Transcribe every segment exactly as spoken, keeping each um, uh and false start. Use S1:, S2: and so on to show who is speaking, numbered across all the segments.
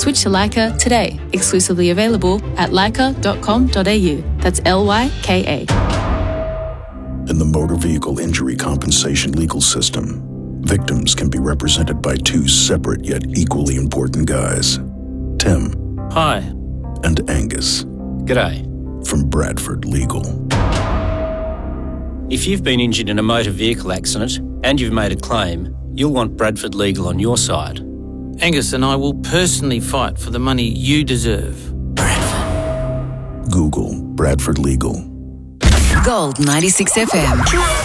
S1: Switch to Lyca today. Exclusively available at lyca dot com dot a u. That's L Y K A.
S2: In the motor vehicle injury compensation legal system, victims can be represented by two separate yet equally important guys. Tim.
S3: Hi.
S2: And Angus.
S3: G'day.
S2: From Bradford Legal.
S3: If you've been injured in a motor vehicle accident and you've made a claim, you'll want Bradford Legal on your side.
S4: Angus and I will personally fight for the money you deserve.
S2: Bradford. Google Bradford Legal.
S5: Gold ninety-six F M.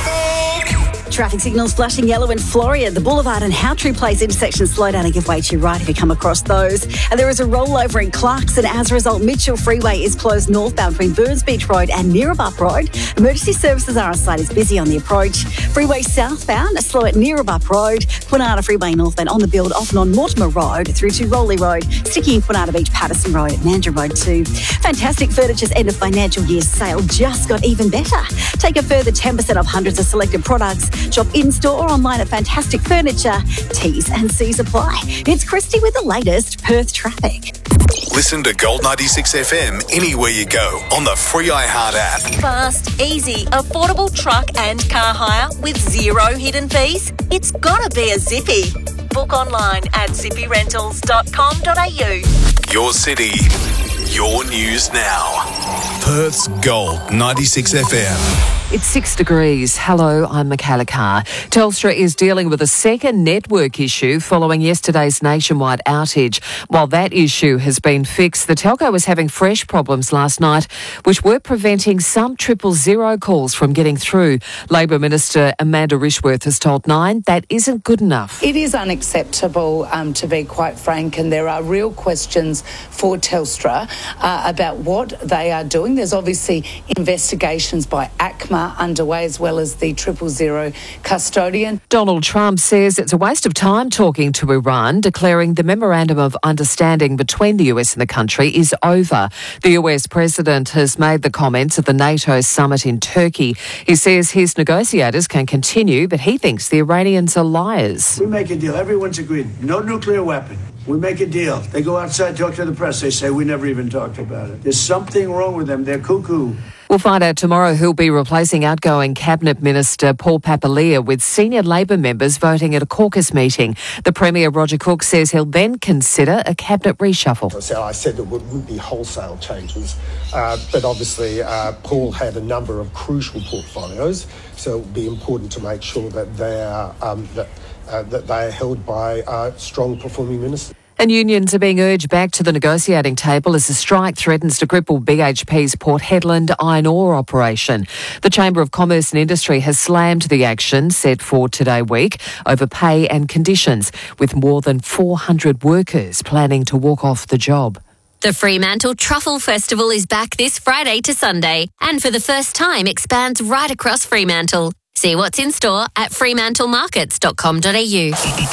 S6: Traffic signals flashing yellow in Floreat. The Boulevard and Howtree Place intersection slow down and give way to your right if you come across those. And there is a rollover in Clarkson. As a result, Mitchell Freeway is closed northbound between Burns Beach Road and Neerabup Road. Emergency services are on site. It's busy on the approach. Freeway southbound, slow at Neerabup Road. Punata Freeway northbound on the build off on Mortimer Road through to Rowley Road. Sticky in Punata Beach, Patterson Road at Mandurah Road too. Fantastic Furniture's end of financial year sale just got even better. Take a further ten percent off hundreds of selected products. Shop in-store or online at Fantastic Furniture. T's and C's apply. It's Christy with the latest Perth traffic.
S7: Listen to Gold ninety-six F M anywhere you go on the free iHeart app.
S8: Fast, easy, affordable truck and car hire with zero hidden fees? It's gotta be a Zippy. Book online at zippy rentals dot com dot a u.
S7: Your city, your news now. Perth's Gold ninety-six F M.
S9: It's six degrees. Hello, I'm Michaela Carr. Telstra is dealing with a second network issue following yesterday's nationwide outage. While that issue has been fixed, the telco was having fresh problems last night, which were preventing some triple zero calls from getting through. Labor Minister Amanda Rishworth has told Nine that isn't good enough.
S10: It is unacceptable, um, to be quite frank, and there are real questions for Telstra uh, about what they are doing. There's obviously investigations by A C M A underway, as well as the triple zero custodian.
S9: Donald Trump says it's a waste of time talking to Iran, declaring the memorandum of understanding between the U S and the country is over. The U S president has made the comments at the NATO summit in Turkey. He says his negotiators can continue, but he thinks the Iranians are liars.
S11: We make a deal. Everyone's agreed. No nuclear weapon. We make a deal. They go outside, talk to the press. They say, we never even talked about it. There's something wrong with them. They're cuckoo.
S9: We'll find out tomorrow who'll be replacing outgoing Cabinet Minister Paul Papalia, with senior Labor members voting at a caucus meeting. The Premier, Roger Cook, says he'll then consider a Cabinet reshuffle.
S12: So I said there wouldn't be wholesale changes, uh, but obviously uh, Paul had a number of crucial portfolios, so it would be important to make sure that they are, um, that, uh, that they are held by uh, strong performing ministers.
S9: And unions are being urged back to the negotiating table as the strike threatens to cripple B H P's Port Hedland iron ore operation. The Chamber of Commerce and Industry has slammed the action set for today week over pay and conditions, with more than four hundred workers planning to walk off the job.
S13: The Fremantle Truffle Festival is back this Friday to Sunday, and for the first time expands right across Fremantle. See what's in store at fremantle markets dot com dot a u.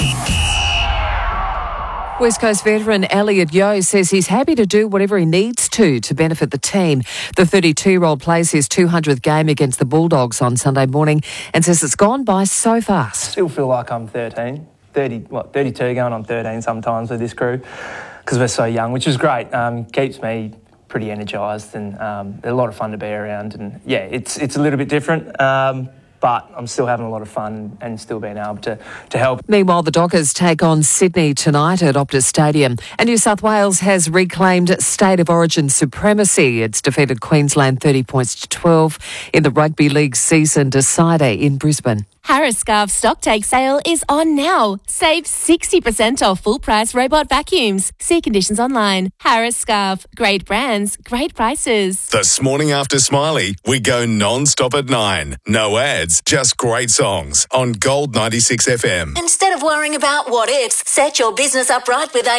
S9: West Coast veteran Elliot Yeo says he's happy to do whatever he needs to to benefit the team. The thirty-two-year-old plays his two hundredth game against the Bulldogs on Sunday morning and says it's gone by so fast.
S14: Still feel like I'm thirteen, thirty, what, thirty-two going on thirteen sometimes with this crew because we're so young, which is great. Um, keeps me pretty energised and um, they're a lot of fun to be around. And yeah, it's it's a little bit different. Um, But I'm still having a lot of fun and still being able to, to help.
S9: Meanwhile, the Dockers take on Sydney tonight at Optus Stadium. And New South Wales has reclaimed State of Origin supremacy. It's defeated Queensland thirty points to twelve in the Rugby League season decider in Brisbane.
S15: Harris Scarf stock take sale is on now. Save sixty percent off full price robot vacuums. See conditions online. Harris Scarf. Great brands, great prices.
S7: This morning after Smiley, we go non-stop at nine. No ads, just great songs on Gold ninety-six F M.
S8: Instead of worrying about what ifs, set your business up right with a